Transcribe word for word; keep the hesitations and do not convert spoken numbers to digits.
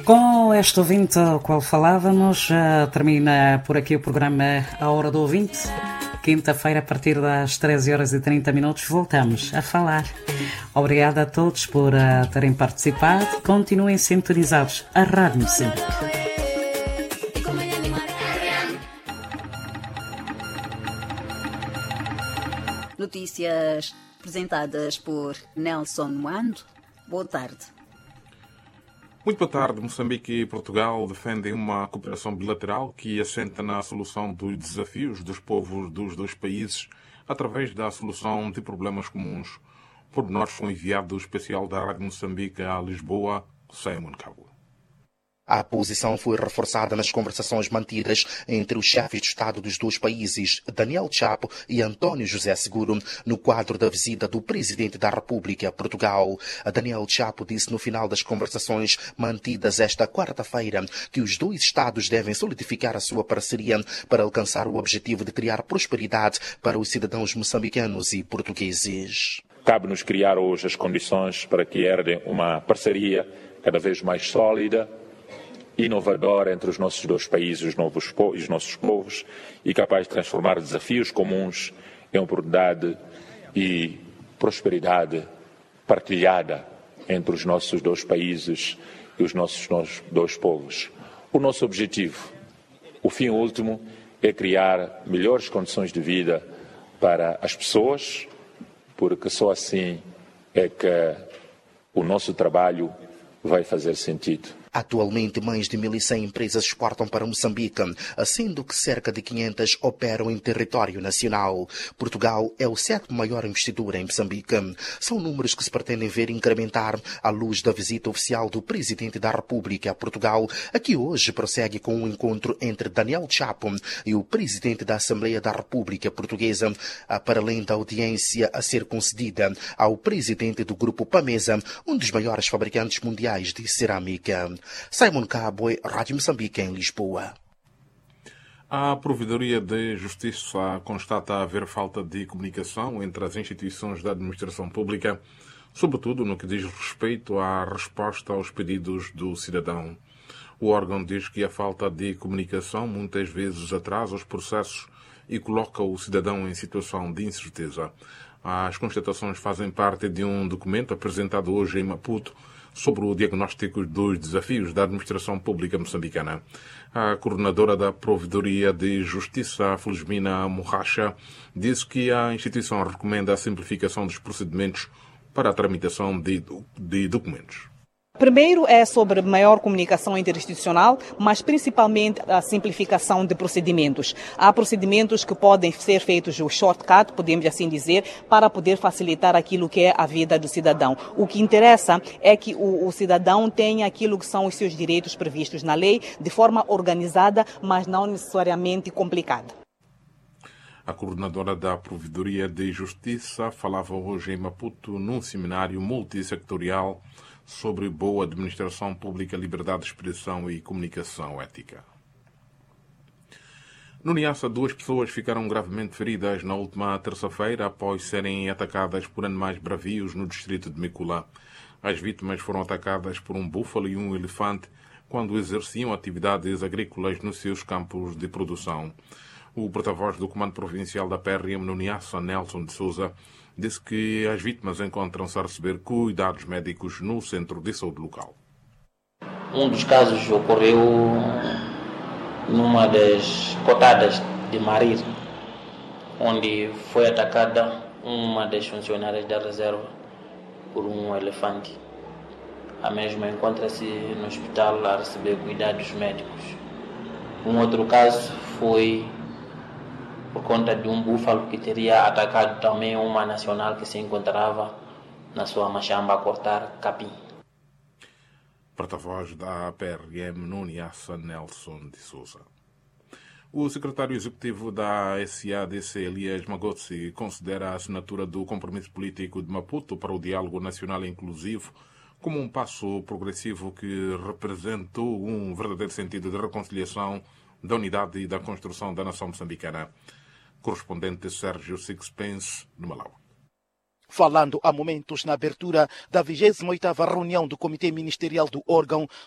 Com este ouvinte ao qual falávamos, já termina por aqui o programa A Hora do Ouvinte. Quinta-feira, a partir das treze horas e trinta minutos, voltamos a falar. Obrigada a todos por uh, terem participado. Continuem sintonizados. A Rádio Moçambique. Notícias apresentadas por Nelson Moando. Boa tarde. Muito boa tarde. Moçambique e Portugal defendem uma cooperação bilateral que assenta na solução dos desafios dos povos dos dois países através da solução de problemas comuns. Pormenores com o enviado especial da Rádio Moçambique a Lisboa, Simon Cabo. A posição foi reforçada nas conversações mantidas entre os chefes de Estado dos dois países, Daniel Chapo e António José Seguro, no quadro da visita do Presidente da República a Portugal. Daniel Chapo disse no final das conversações mantidas esta quarta-feira que os dois Estados devem solidificar a sua parceria para alcançar o objetivo de criar prosperidade para os cidadãos moçambicanos e portugueses. Cabe-nos criar hoje as condições para que herdem uma parceria cada vez mais sólida, inovadora entre os nossos dois países os novos po- e os nossos povos e capaz de transformar desafios comuns em oportunidade e prosperidade partilhada entre os nossos dois países e os nossos, nossos dois povos. O nosso objetivo, o fim último, é criar melhores condições de vida para as pessoas, porque só assim é que o nosso trabalho vai fazer sentido. Atualmente, mais de mil e cem empresas exportam para Moçambique, sendo que cerca de quinhentas operam em território nacional. Portugal é o sétimo maior investidor em Moçambique. São números que se pretendem ver incrementar à luz da visita oficial do Presidente da República a Portugal, a que hoje prossegue com um encontro entre Daniel Chapo e o Presidente da Assembleia da República Portuguesa, para além da audiência a ser concedida ao Presidente do Grupo Pamesa, um dos maiores fabricantes mundiais de cerâmica. Simon Cabo, Rádio Moçambique, em Lisboa. A Provedoria de Justiça constata haver falta de comunicação entre as instituições da administração pública, sobretudo no que diz respeito à resposta aos pedidos do cidadão. O órgão diz que a falta de comunicação muitas vezes atrasa os processos e coloca o cidadão em situação de incerteza. As constatações fazem parte de um documento apresentado hoje em Maputo sobre o diagnóstico dos desafios da administração pública moçambicana. A coordenadora da Provedoria de Justiça, Felizmina Morracha, disse que a instituição recomenda a simplificação dos procedimentos para a tramitação de, de documentos. Primeiro é sobre maior comunicação interinstitucional, mas principalmente a simplificação de procedimentos. Há procedimentos que podem ser feitos o shortcut, podemos assim dizer, para poder facilitar aquilo que é a vida do cidadão. O que interessa é que o, o cidadão tenha aquilo que são os seus direitos previstos na lei, de forma organizada, mas não necessariamente complicada. A coordenadora da Provedoria de Justiça falava hoje em Maputo num seminário multissectorial sobre boa administração pública, liberdade de expressão e comunicação ética. No Niassa, duas pessoas ficaram gravemente feridas na última terça-feira após serem atacadas por animais bravios no distrito de Micula. As vítimas foram atacadas por um búfalo e um elefante quando exerciam atividades agrícolas nos seus campos de produção. O porta-voz do Comando Provincial da P R M no Niassa, Nelson de Souza, disse que as vítimas encontram-se a receber cuidados médicos no centro de saúde local. Um dos casos ocorreu numa das cotadas de Marir, onde foi atacada uma das funcionárias da reserva por um elefante. A mesma encontra-se no hospital a receber cuidados médicos. Um outro caso foi por conta de um búfalo que teria atacado também uma nacional que se encontrava na sua machamba a cortar capim. Porta-voz da P R M no Niassa, Nelson de Souza. O secretário executivo da S A D C, Elias Magotsi, considera a assinatura do compromisso político de Maputo para o diálogo nacional inclusivo como um passo progressivo que representou um verdadeiro sentido de reconciliação, da unidade e da construção da nação moçambicana. Correspondente Sérgio Sixpence, no Malau. Falando há momentos na abertura da vigésima oitava reunião do Comitê Ministerial do órgão